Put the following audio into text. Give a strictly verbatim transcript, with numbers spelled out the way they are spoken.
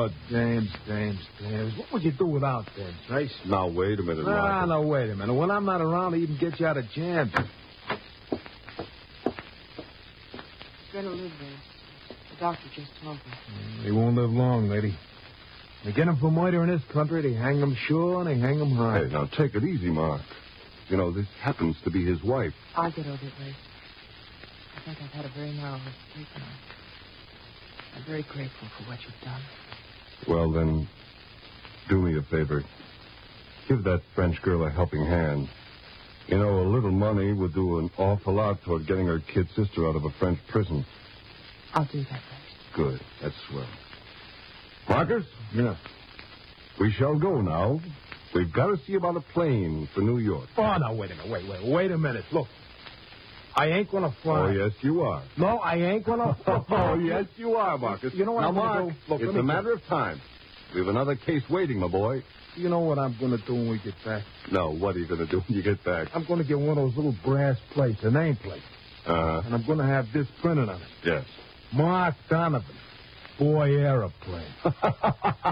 Oh, James, James, James. What would you do without James, Trace? Now, wait a minute, Ah, Marcus. no, wait a minute. When I'm not around, I even get you out of jams. He's going to live there. The doctor just told me. He won't live long, lady. They get him for murder in this country, they hang him sure, and they hang him hard. Hey, now, take it easy, Mark. You know, this happens to be his wife. I'll get over it, Ray. I think I've had a very narrow mistake now. I'm very grateful for what you've done. Well, then, do me a favor. Give that French girl a helping hand. You know, a little money would do an awful lot toward getting her kid sister out of a French prison. I'll do that, Ray. Good. That's swell. Marcus? Yeah. We shall go now. We've got to see about a plane for New York. Oh, no, wait a minute. Wait, wait, wait a minute. Look. I ain't going to fly. Oh, yes, you are. No, I ain't going to fly. Oh, yes, you are, Marcus. You know what now, I'm gonna Mark, do? Look, it's let me a matter of time. We have another case waiting, my boy. You know what I'm going to do when we get back? No, what are you going to do when you get back? I'm going to get one of those little brass plates, a nameplate. Uh-huh. And I'm going to have this printed on it. Yes. Mark Donovan, boy aeroplane.